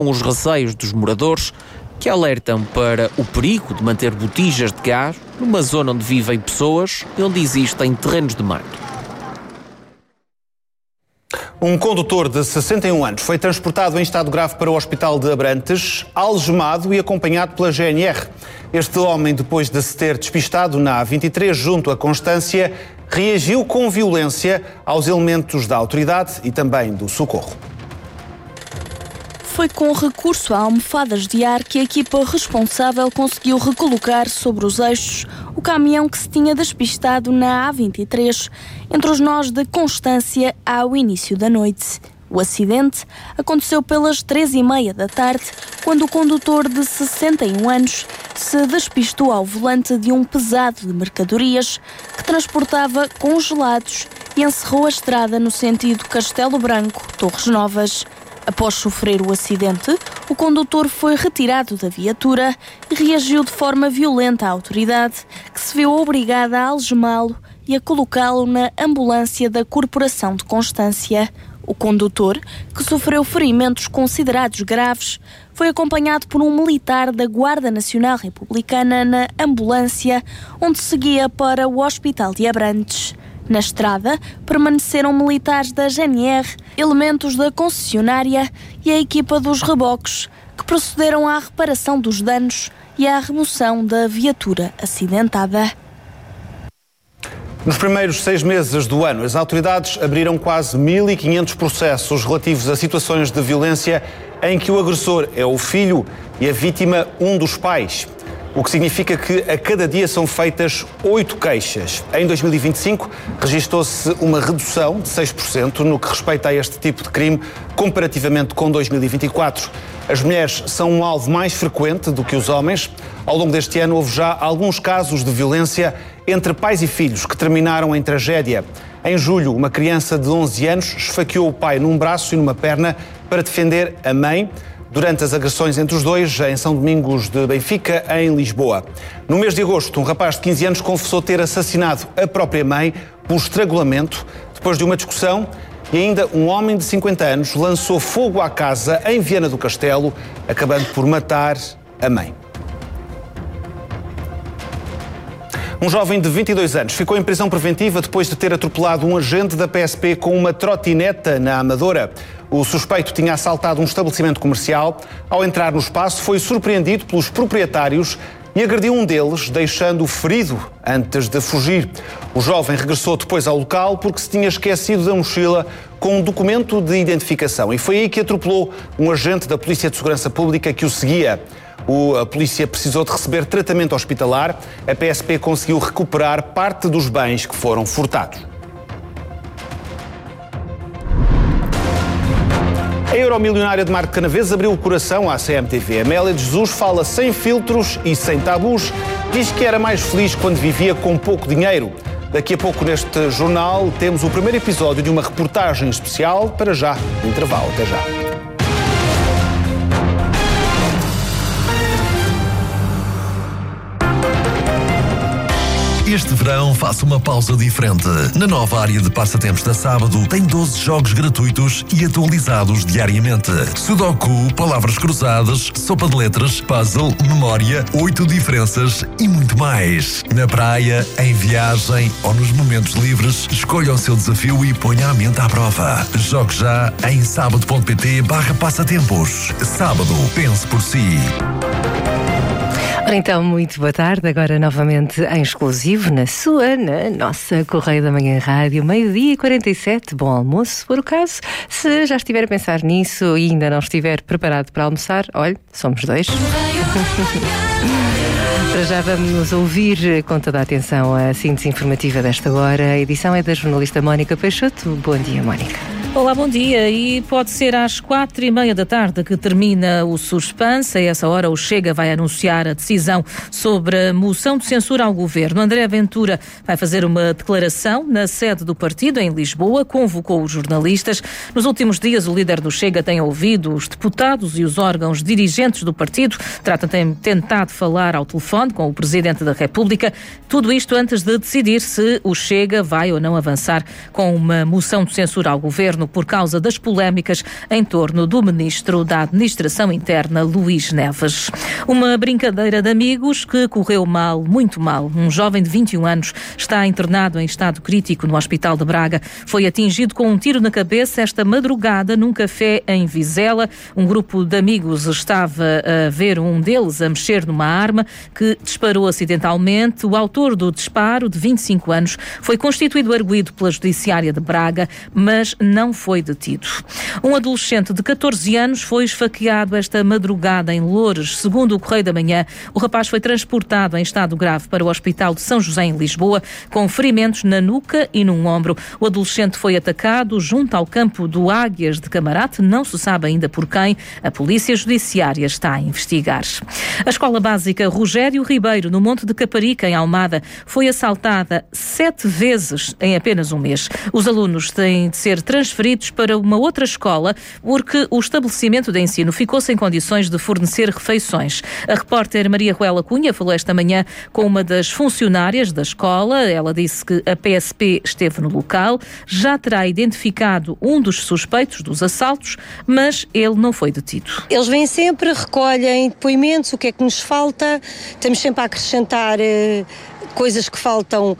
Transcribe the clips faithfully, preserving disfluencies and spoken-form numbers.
com os receios dos moradores, que alertam para o perigo de manter botijas de gás numa zona onde vivem pessoas e onde existem terrenos de mato. Um condutor de sessenta e um anos foi transportado em estado grave para o Hospital de Abrantes, algemado e acompanhado pela G N R. Este homem, depois de se ter despistado na A vinte e três junto à Constância, reagiu com violência aos elementos da autoridade e também do socorro. Foi com recurso a almofadas de ar que a equipa responsável conseguiu recolocar sobre os eixos o caminhão que se tinha despistado na A vinte e três, entre os nós de Constância ao início da noite. O acidente aconteceu pelas três e meia da tarde, quando o condutor de sessenta e um anos se despistou ao volante de um pesado de mercadorias que transportava congelados e encerrou a estrada no sentido Castelo Branco-Torres Novas. Após sofrer o acidente, o condutor foi retirado da viatura e reagiu de forma violenta à autoridade, que se viu obrigada a algemá-lo e a colocá-lo na ambulância da Corporação de Constância. O condutor, que sofreu ferimentos considerados graves, foi acompanhado por um militar da Guarda Nacional Republicana na ambulância, onde seguia para o Hospital de Abrantes. Na estrada, permaneceram militares da G N R, elementos da concessionária e a equipa dos reboques, que procederam à reparação dos danos e à remoção da viatura acidentada. Nos primeiros seis meses do ano, as autoridades abriram quase mil e quinhentos processos relativos a situações de violência em que o agressor é o filho e a vítima um dos pais. O que significa que a cada dia são feitas oito queixas. Em dois mil e vinte e cinco, registou-se uma redução de seis por cento no que respeita a este tipo de crime, comparativamente com dois mil e vinte e quatro. As mulheres são um alvo mais frequente do que os homens. Ao longo deste ano, houve já alguns casos de violência entre pais e filhos que terminaram em tragédia. Em julho, uma criança de onze anos esfaqueou o pai num braço e numa perna para defender a mãe durante as agressões entre os dois em São Domingos de Benfica, em Lisboa. No mês de agosto, um rapaz de quinze anos confessou ter assassinado a própria mãe por estrangulamento. Depois de uma discussão, e ainda um homem de cinquenta anos lançou fogo à casa em Viana do Castelo, acabando por matar a mãe. Um jovem de vinte e dois anos ficou em prisão preventiva depois de ter atropelado um agente da P S P com uma trotineta na Amadora. O suspeito tinha assaltado um estabelecimento comercial. Ao entrar no espaço, foi surpreendido pelos proprietários e agrediu um deles, deixando-o ferido antes de fugir. O jovem regressou depois ao local porque se tinha esquecido da mochila com um documento de identificação e foi aí que atropelou um agente da Polícia de Segurança Pública que o seguia. O, a polícia precisou de receber tratamento hospitalar. A P S P conseguiu recuperar parte dos bens que foram furtados. A euromilionária de Marco Canaveses abriu o coração à C M T V. Amélia de Jesus fala sem filtros e sem tabus. Diz que era mais feliz quando vivia com pouco dinheiro. Daqui a pouco neste jornal temos o primeiro episódio de uma reportagem especial. Para já, no intervalo. Até já. Este verão faça uma pausa diferente. Na nova área de passatempos da Sábado tem doze jogos gratuitos e atualizados diariamente. Sudoku, palavras cruzadas, sopa de letras, puzzle, memória, oito diferenças e muito mais. Na praia, em viagem ou nos momentos livres, escolha o seu desafio e ponha a mente à prova. Jogue já em sábado.pt barra passatempos. Sábado, pense por si. Ora então, muito boa tarde, agora novamente em exclusivo na sua, na nossa Correio da Manhã Rádio, meio-dia e quarenta e sete, bom almoço, por acaso, se já estiver a pensar nisso e ainda não estiver preparado para almoçar, olhe, somos dois. Para já vamos ouvir com toda a atenção a síntese informativa desta hora, a edição é da jornalista Mónica Peixoto. Bom dia, Mónica. Olá, bom dia. E pode ser às quatro e meia da tarde que termina o suspense. A essa hora o Chega vai anunciar a decisão sobre a moção de censura ao governo. André Ventura vai fazer uma declaração na sede do partido em Lisboa, convocou os jornalistas. Nos últimos dias o líder do Chega tem ouvido os deputados e os órgãos dirigentes do partido. Trata tem tentado falar ao telefone com o Presidente da República. Tudo isto antes de decidir se o Chega vai ou não avançar com uma moção de censura ao governo. governo por causa das polémicas em torno do ministro da Administração Interna, Luís Neves. Uma brincadeira de amigos que correu mal, muito mal. Um jovem de vinte e um anos está internado em estado crítico no Hospital de Braga. Foi atingido com um tiro na cabeça esta madrugada num café em Vizela. Um grupo de amigos estava a ver um deles a mexer numa arma que disparou acidentalmente. O autor do disparo, de vinte e cinco anos, foi constituído arguido pela Judiciária de Braga, mas não foi detido. Um adolescente de catorze anos foi esfaqueado esta madrugada em Loures. Segundo o Correio da Manhã, o rapaz foi transportado em estado grave para o Hospital de São José, em Lisboa, com ferimentos na nuca e num ombro. O adolescente foi atacado junto ao campo do Águias de Camarate, não se sabe ainda por quem. A Polícia Judiciária está a investigar. A Escola Básica Rogério Ribeiro, no Monte de Caparica, em Almada, foi assaltada sete vezes em apenas um mês. Os alunos têm de ser transferidos para uma outra escola porque o estabelecimento de ensino ficou sem condições de fornecer refeições. A repórter Maria Ruela Cunha falou esta manhã com uma das funcionárias da escola. Ela disse que a P S P esteve no local, já terá identificado um dos suspeitos dos assaltos, mas ele não foi detido. Eles vêm sempre, recolhem depoimentos, o que é que nos falta, estamos sempre a acrescentar eh, coisas que faltam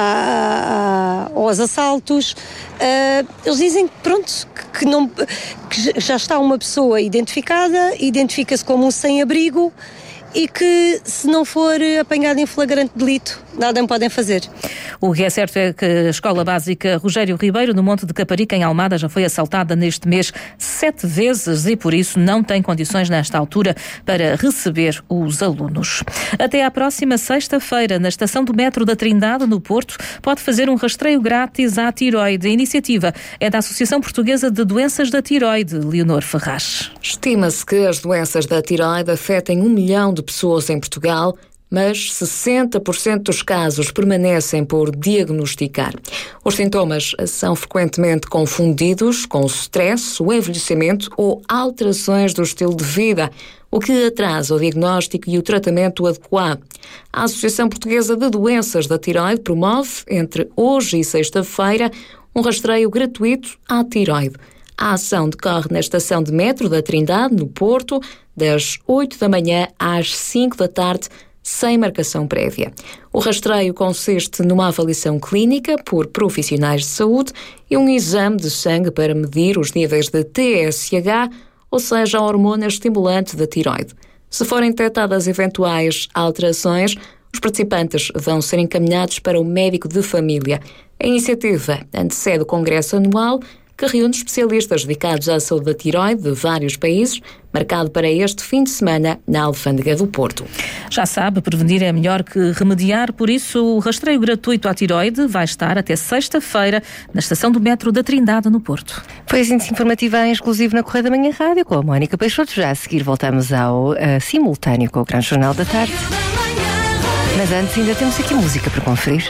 a, a, aos assaltos. Uh, eles dizem pronto, que, que, não, que já está uma pessoa identificada, identifica-se como um sem-abrigo e que, se não for apanhado em flagrante delito, nada me podem fazer. O que é certo é que a Escola Básica Rogério Ribeiro, no Monte de Caparica, em Almada, já foi assaltada neste mês sete vezes e, por isso, não tem condições nesta altura para receber os alunos. Até à próxima sexta-feira, na estação do metro da Trindade, no Porto, pode fazer um rastreio grátis à tiroide. A iniciativa é da Associação Portuguesa de Doenças da Tiroide, Leonor Ferraz. Estima-se que as doenças da tiroide afetem um milhão de pessoas em Portugal, mas sessenta por cento dos casos permanecem por diagnosticar. Os sintomas são frequentemente confundidos com o stress, o envelhecimento ou alterações do estilo de vida, o que atrasa o diagnóstico e o tratamento adequado. A Associação Portuguesa de Doenças da Tiroide promove, entre hoje e sexta-feira, um rastreio gratuito à tiroide. A ação decorre na estação de metro da Trindade, no Porto, das oito da manhã às cinco da tarde, sem marcação prévia. O rastreio consiste numa avaliação clínica por profissionais de saúde e um exame de sangue para medir os níveis de T S H, ou seja, a hormona estimulante da tiroide. Se forem detectadas eventuais alterações, os participantes vão ser encaminhados para o médico de família. A iniciativa antecede o Congresso Anual, que reúne especialistas dedicados à saúde da tiroide de vários países, marcado para este fim de semana na Alfândega do Porto. Já sabe, prevenir é melhor que remediar, por isso o rastreio gratuito à tiroide vai estar até sexta-feira na estação do metro da Trindade, no Porto. Foi assim informativa em exclusivo na Correia da Manhã Rádio com a Mónica Peixoto. Já a seguir voltamos ao uh, simultâneo com o Grande Jornal da Tarde. Mas antes ainda temos aqui música para conferir.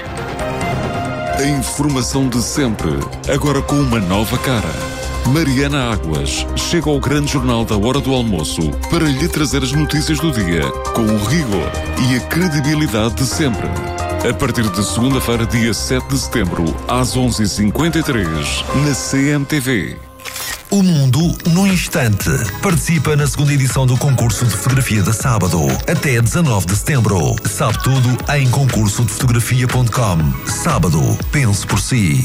A informação de sempre, agora com uma nova cara. Mariana Águas chega ao Grande Jornal da Hora do Almoço para lhe trazer as notícias do dia com o rigor e a credibilidade de sempre. A partir de segunda-feira, dia sete de setembro, às onze e cinquenta e três, na C M T V. O Mundo no Instante. Participa na segunda edição do concurso de fotografia de sábado, até dezanove de setembro. Sabe tudo em concurso de fotografia ponto com. Sábado, pense por si.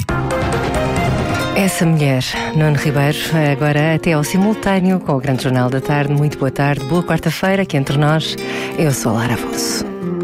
Essa mulher, Nuno Ribeiro, agora até ao simultâneo com o Grande Jornal da Tarde. Muito boa tarde, boa quarta-feira aqui entre nós. Eu sou a Lara Afonso.